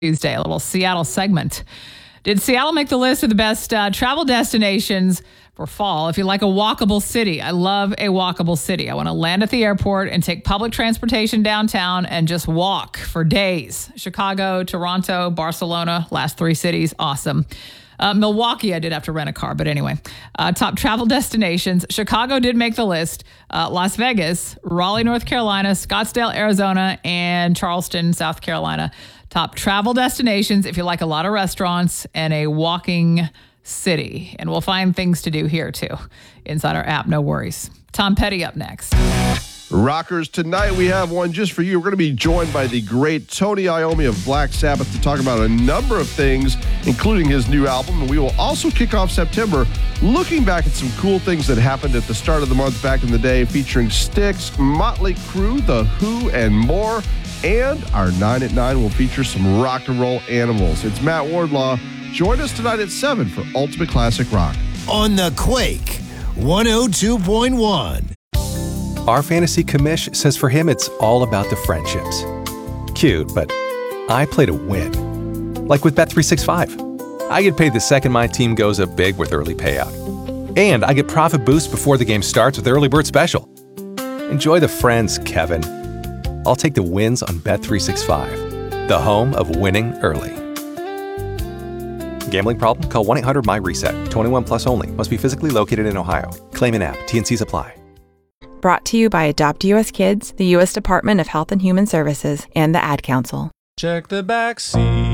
Tuesday, a little Seattle segment. Did Seattle make the list of the best travel destinations for fall? If you like a walkable city, I love a walkable city. I want to land at the airport and take public transportation downtown and just walk for days. Chicago, Toronto, Barcelona, last three cities, awesome. Milwaukee, I did have to rent a car, but anyway. Top travel destinations. Chicago did make the list. Las Vegas, Raleigh, North Carolina, Scottsdale, Arizona, and Charleston, South Carolina. Top travel destinations if you like a lot of restaurants and a walking city. And we'll find things to do here, too, inside our app. No worries. Tom Petty up next. Rockers, tonight we have one just for you. We're going to be joined by the great Tony Iommi of Black Sabbath to talk about a number of things, including his new album. And we will also kick off September looking back at some cool things that happened at the start of the month back in the day, featuring Styx, Motley Crue, The Who, and more. And our 9 at 9 will feature some rock and roll animals. It's Matt Wardlaw. Join us tonight at 7 for Ultimate Classic Rock. On the Quake 102.1. Our fantasy commish says for him it's all about the friendships. Cute, but I play to win. Like with Bet365. I get paid the second my team goes up big with early payout. And I get profit boost before the game starts with Early Bird Special. Enjoy the friends, Kevin. I'll take the wins on Bet365, the home of winning early. Gambling problem? Call 1-800-MY-RESET. 21 plus only. Must be physically located in Ohio. Claim in app. T&Cs apply. Brought to you by Adopt U.S. Kids, the U.S. Department of Health and Human Services, and the Ad Council. Check the back seat.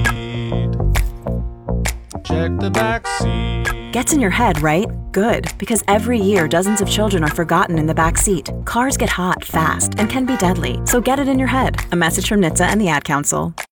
Check the back seat. Gets in your head, right? Good, because every year dozens of children are forgotten in the back seat. Cars get hot fast and can be deadly, so get it in your head. A message from NHTSA and the Ad Council.